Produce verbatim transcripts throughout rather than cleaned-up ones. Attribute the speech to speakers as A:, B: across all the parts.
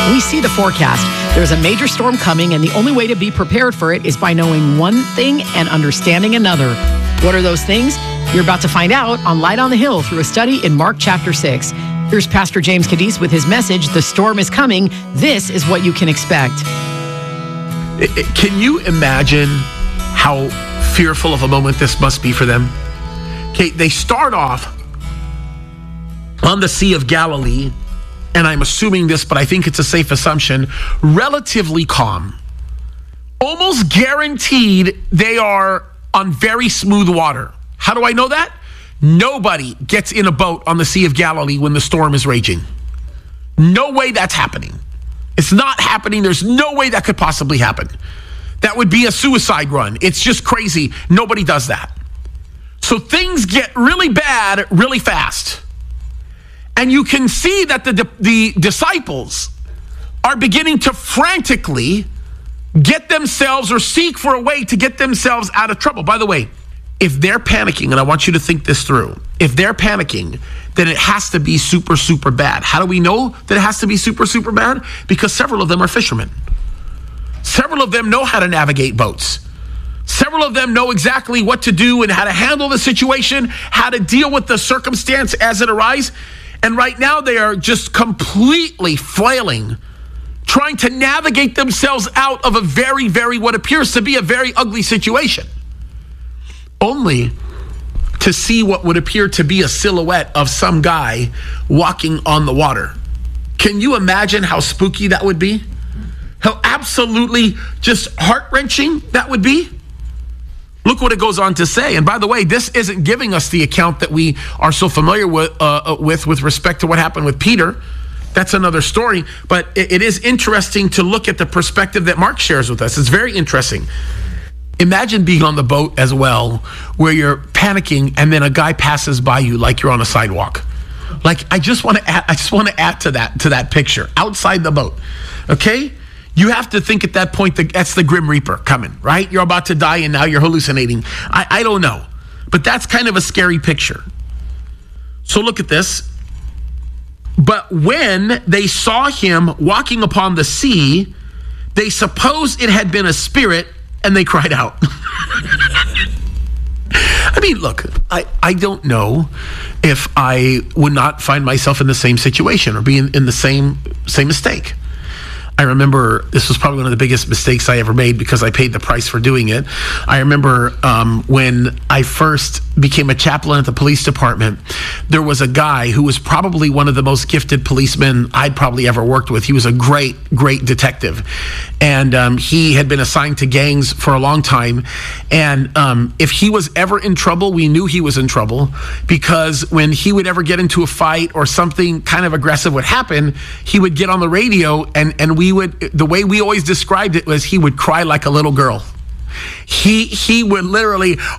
A: We see the forecast. There's a major storm coming, and the only way to be prepared for it is by knowing one thing and understanding another. What are those things? You're about to find out on Light on the Hill through a study in Mark chapter six. Here's Pastor James Cadiz with his message, The Storm is Coming. This is what you can expect.
B: Can you imagine how fearful of a moment this must be for them? Okay, they start off on the Sea of Galilee, and I'm assuming this, but I think it's a safe assumption, relatively calm. Almost guaranteed they are on very smooth water. How do I know that? Nobody gets in a boat on the Sea of Galilee when the storm is raging. No way that's happening. It's not happening. There's no way that could possibly happen. That would be a suicide run. It's just crazy. Nobody does that. So things get really bad really fast. And you can see that the, the disciples are beginning to frantically get themselves or seek for a way to get themselves out of trouble. By the way, if they're panicking, and I want you to think this through, if they're panicking, then it has to be super, super bad. How do we know that it has to be super, super bad? Because several of them are fishermen. Several of them know how to navigate boats. Several of them know exactly what to do and how to handle the situation, how to deal with the circumstance as it arises. And right now they are just completely flailing, trying to navigate themselves out of a very, very, what appears to be a very ugly situation. Only to see what would appear to be a silhouette of some guy walking on the water. Can you imagine how spooky that would be? How absolutely just heart-wrenching that would be? Look what it goes on to say. And by the way, this isn't giving us the account that we are so familiar with, uh, with, with respect to what happened with Peter. That's another story. But it, it is interesting to look at the perspective that Mark shares with us. It's very interesting. Imagine being on the boat as well, where you're panicking and then a guy passes by you like you're on a sidewalk. Like, I just want to add, I just want to add to that, to that picture outside the boat. Okay? You have to think at that point that that's the Grim Reaper coming, right? You're about to die and now you're hallucinating. I, I don't know. But that's kind of a scary picture. So look at this. But when they saw him walking upon the sea, they supposed it had been a spirit, and they cried out. I mean, look, I, I don't know if I would not find myself in the same situation or be in, in the same same mistake. I remember this was probably one of the biggest mistakes I ever made because I paid the price for doing it. I remember um, when I first became a chaplain at the police department, there was a guy who was probably one of the most gifted policemen I'd probably ever worked with. He was a great, great detective. And um, he had been assigned to gangs for a long time. And um, if he was ever in trouble, we knew he was in trouble, because when he would ever get into a fight or something kind of aggressive would happen, he would get on the radio and, and we would, the way we always described it was he would cry like a little girl. He he would literally, we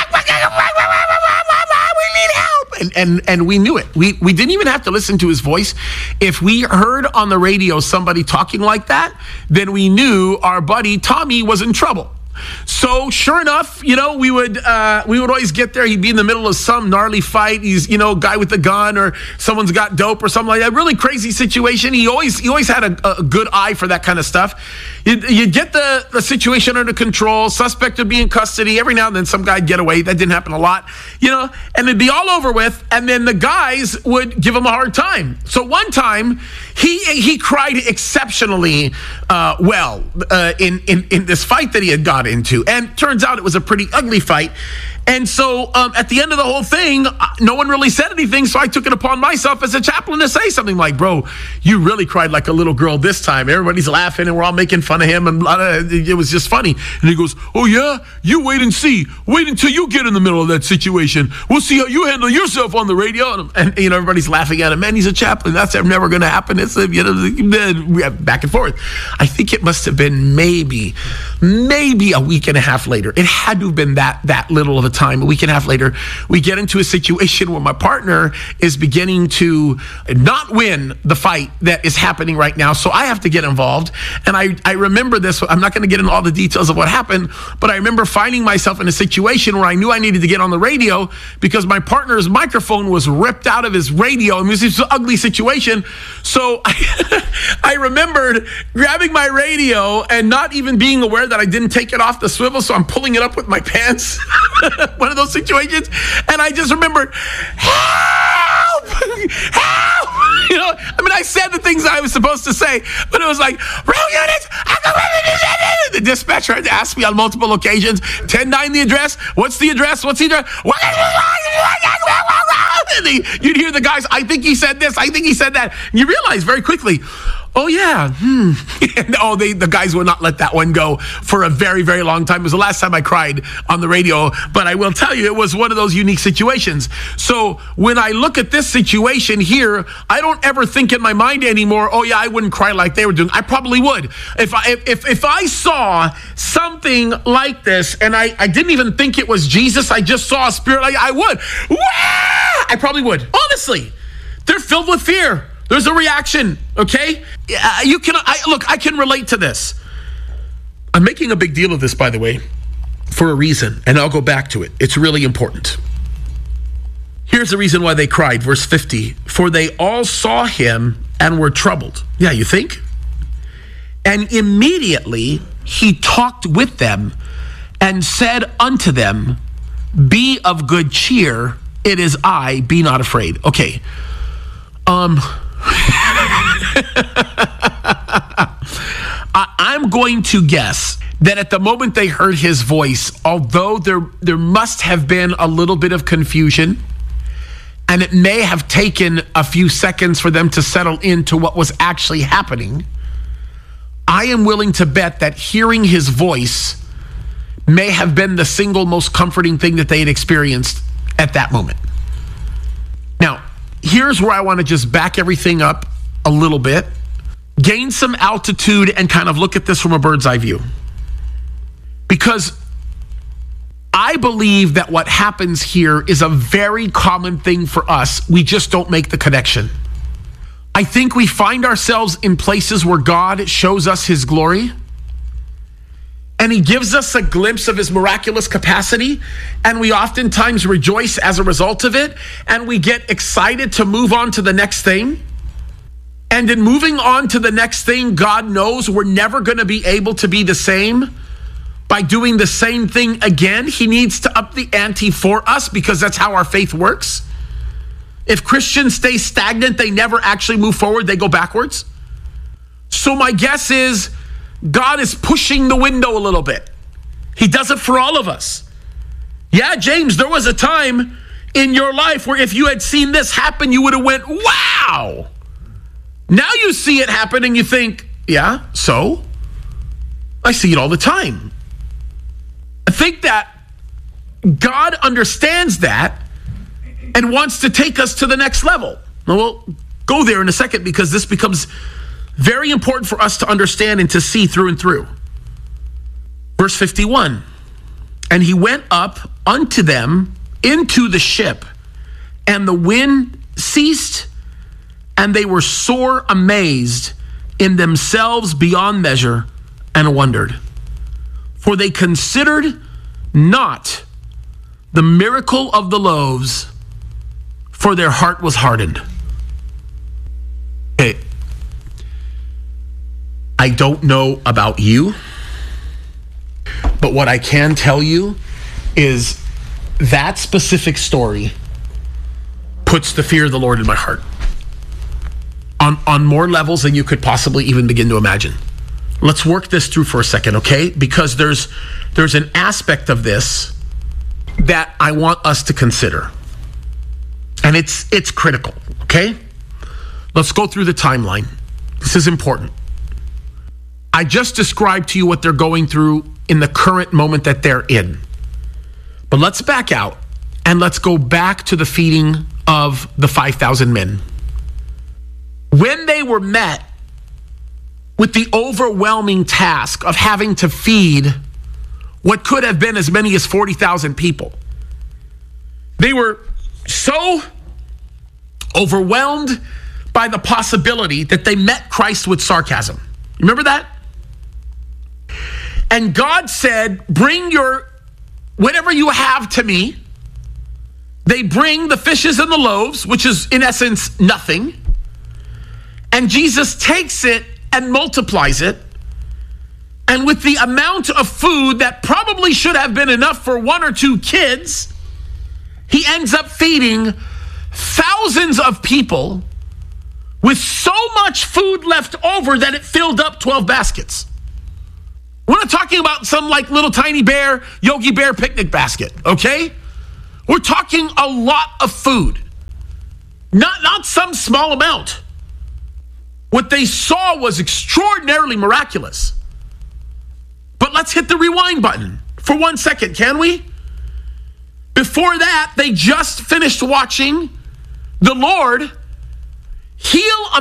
B: need help. And, and and we knew it. We we didn't even have to listen to his voice. If we heard on the radio somebody talking like that, then we knew our buddy Tommy was in trouble. So sure enough, you know, we would uh, we would always get there. He'd be in the middle of some gnarly fight. He's, you know, guy with a gun, or someone's got dope or something like that. Really crazy situation. He always he always had a, a good eye for that kind of stuff. You'd, you'd get the, the situation under control. Suspect would be in custody. Every now and then some guy'd get away. That didn't happen a lot, you know, and it'd be all over with. And then the guys would give him a hard time. So one time he he cried exceptionally uh, well uh, in, in, in this fight that he had got into. And turns out it was a pretty ugly fight. And so um, at the end of the whole thing, no one really said anything. So I took it upon myself as a chaplain to say something like, bro, you really cried like a little girl this time. Everybody's laughing and we're all making fun of him. And blah, blah, it was just funny. And he goes, oh, yeah? You wait and see. Wait until you get in the middle of that situation. We'll see how you handle yourself on the radio. And, and you know, everybody's laughing at him. Man, he's a chaplain. That's never going to happen. It's, you know, we have back and forth. I think it must have been maybe, maybe a week and a half later. It had to have been that, that little of a time, a week and a half later, we get into a situation where my partner is beginning to not win the fight that is happening right now. So I have to get involved. And I, I remember this. I'm not going to get into all the details of what happened, but I remember finding myself in a situation where I knew I needed to get on the radio because my partner's microphone was ripped out of his radio. And it was this ugly situation. So I, I remembered grabbing my radio and not even being aware that I didn't take it off the swivel. So I'm pulling it up with my pants. One of those situations. And I just remembered, help! Help! You know, I mean, I said the things I was supposed to say, but it was like, row units, the dispatcher had to ask me on multiple occasions, ten nine the address, what's the address, what's the address? And the, you'd hear the guys, I think he said this, I think he said that. And you realize very quickly, oh yeah, hmm. And, oh, they, the guys would not let that one go for a very, very long time. It was the last time I cried on the radio, but I will tell you, it was one of those unique situations. So when I look at this situation here, I don't ever think in my mind anymore, oh yeah, I wouldn't cry like they were doing. I probably would. If I, if, if I saw something like this and I, I didn't even think it was Jesus, I just saw a spirit, like I would. Wah! I probably would. Honestly, they're filled with fear. There's a reaction, okay? Uh, you can, I, look, I can relate to this. I'm making a big deal of this, by the way, for a reason, and I'll go back to it. It's really important. Here's the reason why they cried, verse fifty. For they all saw him and were troubled. Yeah, you think? And immediately he talked with them and said unto them, be of good cheer, it is I, be not afraid. Okay. Um... I, I'm going to guess that at the moment they heard his voice, although there there must have been a little bit of confusion, and it may have taken a few seconds for them to settle into what was actually happening, I am willing to bet that hearing his voice may have been the single most comforting thing that they had experienced at that moment. Now, here's where I want to just back everything up a little bit, gain some altitude, and kind of look at this from a bird's eye view. Because I believe that what happens here is a very common thing for us. We just don't make the connection. I think we find ourselves in places where God shows us his glory, and he gives us a glimpse of his miraculous capacity, and we oftentimes rejoice as a result of it, and we get excited to move on to the next thing. And in moving on to the next thing, God knows we're never going to be able to be the same by doing the same thing again. He needs to up the ante for us because that's how our faith works. If Christians stay stagnant, they never actually move forward, they go backwards. So my guess is God is pushing the window a little bit. He does it for all of us. Yeah, James, there was a time in your life where if you had seen this happen, you would have went, wow. Now you see it happen and you think, yeah, so? I see it all the time. I think that God understands that and wants to take us to the next level. Now, we'll go there in a second because this becomes very important for us to understand and to see through and through. Verse fifty-one, and he went up unto them into the ship, and the wind ceased, and they were sore amazed in themselves beyond measure, and wondered. For they considered not the miracle of the loaves, for their heart was hardened. Okay. I don't know about you, but what I can tell you is that specific story puts the fear of the Lord in my heart on, on more levels than you could possibly even begin to imagine. Let's work this through for a second, okay? Because there's there's an aspect of this that I want us to consider. And it's it's critical, okay? Let's go through the timeline. This is important. I just described to you what they're going through in the current moment that they're in. But let's back out and let's go back to the feeding of the five thousand men. When they were met with the overwhelming task of having to feed what could have been as many as forty thousand people. They were so overwhelmed by the possibility that they met Christ with sarcasm. Remember that? And God said, bring your whatever you have to me. They bring the fishes and the loaves, which is in essence nothing. And Jesus takes it and multiplies it. And with the amount of food that probably should have been enough for one or two kids, he ends up feeding thousands of people with so much food left over that it filled up twelve baskets. We're not talking about some like little tiny bear, Yogi Bear picnic basket, okay? We're talking a lot of food, not, not some small amount. What they saw was extraordinarily miraculous. But let's hit the rewind button for one second, can we? Before that, they just finished watching the Lord heal a